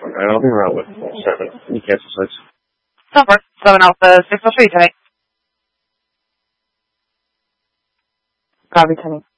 Alright, I'll be around with 7. Can you cancel 6? Silver, 7 Alpha, 6 will show you tonight. Copy, Tony.